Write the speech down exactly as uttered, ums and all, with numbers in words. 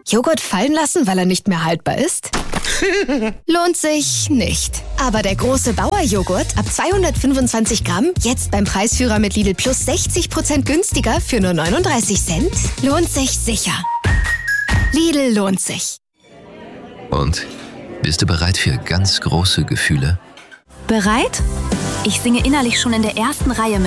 Joghurt fallen lassen, weil er nicht mehr haltbar ist? Lohnt sich nicht. Aber der große Bauer-Joghurt ab zweihundertfünfundzwanzig Gramm, jetzt beim Preisführer mit Lidl Plus sechzig Prozent günstiger für nur neununddreißig Cent, lohnt sich sicher. Lidl lohnt sich. Und, bist du bereit für ganz große Gefühle? Bereit? Ich singe innerlich schon in der ersten Reihe mit.